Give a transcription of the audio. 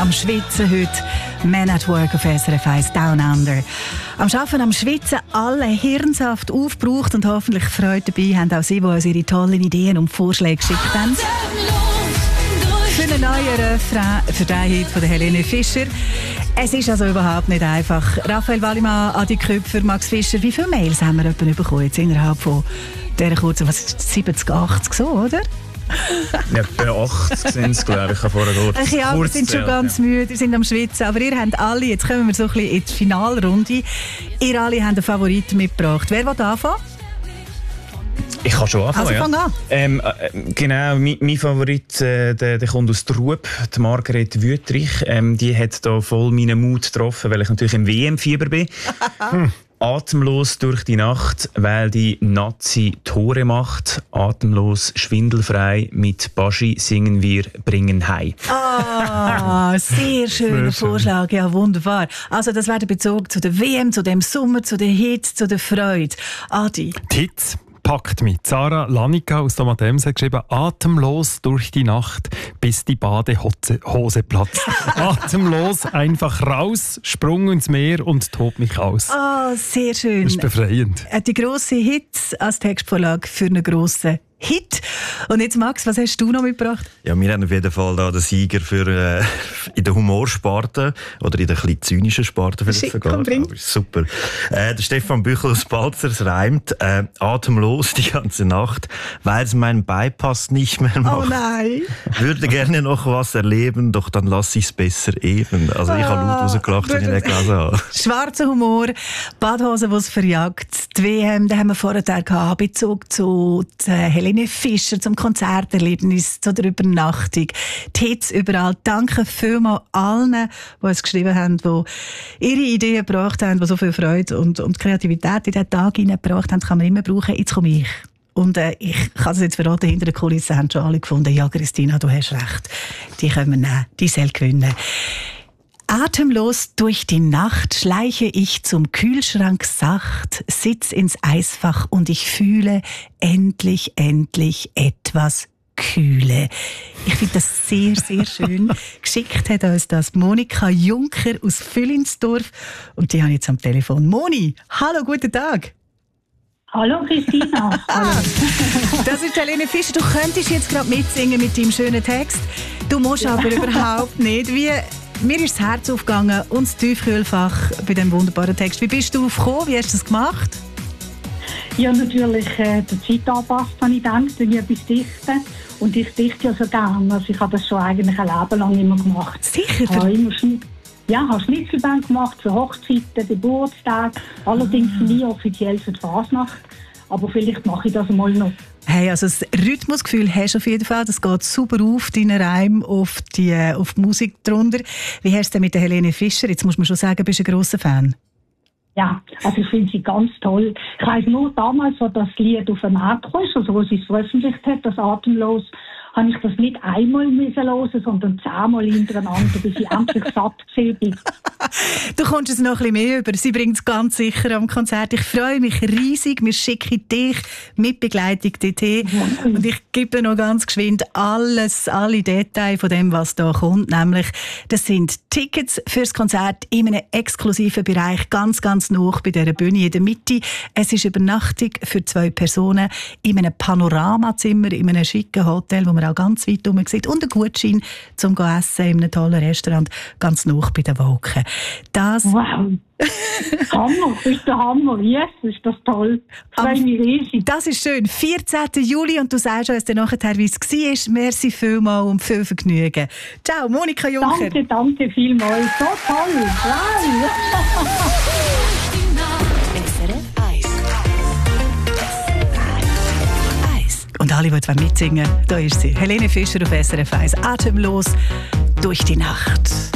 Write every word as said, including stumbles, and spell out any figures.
am Schwitzen heute. Man at Work auf S R F eins Down Under. Am Arbeiten, am Schwitzen, alle Hirnsaft aufgebraucht und hoffentlich Freude dabei haben auch Sie, die uns ihre tollen Ideen und Vorschläge geschickt haben. Für einen neuen Refrain für den Hit von der Helene Fischer. Es ist also überhaupt nicht einfach. Raphael Wallimann, Adi Köpfer, Max Fischer, wie viele Mails haben wir etwa bekommen jetzt innerhalb von dieser kurzen, was ist siebzig, achtzig so, oder? Ja, bei achtzig sind es, glaube ich. Ich habe vorher kurz, ja, wir sind schon ganz ja. müde, wir sind am Schwitzen. Aber ihr habt alle, jetzt kommen wir so ein bisschen in die Finalrunde, ihr alle habt einen Favoriten mitgebracht. Wer will anfangen? Ich kann schon anfangen, also fang ja. an. Ähm, äh, genau, mein, mein Favorit, äh, der, der kommt aus Trub, die Margret Wüttrich. Ähm, die hat da voll meinen Mut getroffen, weil ich natürlich im W M-Fieber bin. hm. Atemlos durch die Nacht, weil die Nazi Tore macht. Atemlos, schwindelfrei, mit Baschi singen wir, bringen Hei. Ah, sehr schöner Vorschlag, ja wunderbar. Also das wäre der Bezug zu der W M, zu dem Sommer, zu der Hitze, zu der Freude. Adi? Die Hitze packt mich. Sarah Lanica aus Domatems hat geschrieben, atemlos durch die Nacht, bis die Badehose platzt. Atemlos, einfach raus, Sprung ins Meer und tob mich aus. Ah, oh, sehr schön. Das ist befreiend. Die grosse Hits als Textvorlage für einen grossen Hit. Und jetzt Max, was hast du noch mitgebracht? Ja, wir haben auf jeden Fall da den Sieger für, äh, in der Humorsparte oder in der etwas zynischen Sparte vielleicht sogar. Aber super. Äh, der Stefan Büchel aus Balzers reimt äh, atemlos die ganze Nacht, weil es meinen Bypass nicht mehr macht. Oh nein! Würde gerne noch was erleben, doch dann lasse ich es besser eben. Also ich habe laut rausgelacht, wenn ich nicht gelesen habe. Schwarzer Humor, Badhose, die es verjagt. Die W M, da haben wir vorher gehabt, Bezug zu Helene Fischer, zum Konzerterlebnis, zu der Übernachtung. Die Hits überall. Danke vielmals allen, die uns geschrieben haben, die ihre Ideen gebracht haben, die so viel Freude und, und Kreativität in diesen Tag hineingebracht haben. Kann man immer brauchen. Jetzt komme ich. Und äh, ich kann es jetzt verraten, hinter der Kulisse haben schon alle gefunden, ja Christina, du hast recht. Die können wir nehmen, die soll gewinnen. Atemlos durch die Nacht schleiche ich zum Kühlschrank sacht, sitz ins Eisfach und ich fühle endlich, endlich etwas Kühle. Ich finde das sehr, sehr schön. Geschickt hat uns das Monika Juncker aus Füllinsdorf und die habe ich jetzt am Telefon. Moni, hallo, guten Tag. Hallo Christina. Hallo. Das ist Helene Fischer. Du könntest jetzt gerade mitsingen mit deinem schönen Text. Du musst ja. aber überhaupt nicht. Wie Mir ist das Herz aufgegangen und das Tiefkühlfach bei diesem wunderbaren Text. Wie bist du aufgekommen? Wie hast du das gemacht? Ja, natürlich äh, der Zeit angepasst, habe ich gedacht, wenn ich etwas dichte. Und ich dichte ja so gerne. Also ich habe das schon eigentlich ein Leben lang immer gemacht. Sicher? Ich habe immer Schn- ja, habe Schnitzelband gemacht für Hochzeiten, Geburtstage. Allerdings ah. nie offiziell für die Fasnacht. Aber vielleicht mache ich das mal noch. Hey, also das Rhythmusgefühl hast du auf jeden Fall. Das geht super auf deinen Reim, auf die, auf die Musik drunter. Wie hast du denn mit der Helene Fischer? Jetzt muss man schon sagen, bist du ein grosser Fan. Ja, also ich finde sie ganz toll. Ich weiss nur damals, als das Lied auf den Markt kam, also wo sie es veröffentlicht hat, das Atemlos, habe ich das nicht einmal müssen hören, sondern zehnmal hintereinander, bis ich endlich satt bin. Du kommst es noch ein bisschen mehr über. Sie bringt es ganz sicher am Konzert. Ich freue mich riesig. Wir schicken dich mit Begleitung dorthin. Und ich gebe dir noch ganz geschwind alles, alle Details von dem, was da kommt. Nämlich, das sind Tickets fürs Konzert in einem exklusiven Bereich, ganz, ganz nah bei dieser Bühne in der Mitte. Es ist Übernachtung für zwei Personen in einem Panoramazimmer, in einem schicken Hotel, wo man auch ganz weit herum sieht. Und ein Gutschein zum Essen in einem tollen Restaurant, ganz nah bei den Wolken. Das wow! Hammer, das ist der Hammer. Yes, ist das toll. Ich freue mich riesig. Das ist schön. vierzehnten Juli und du sagst uns dann nachher, wie es war. Merci vielmals und viel Vergnügen. Ciao, Monika Juncker. Danke, danke vielmals. So toll. Wow. Und alle, die mitsingen wollen, da ist sie. Helene Fischer auf S R F eins. Atemlos durch die Nacht.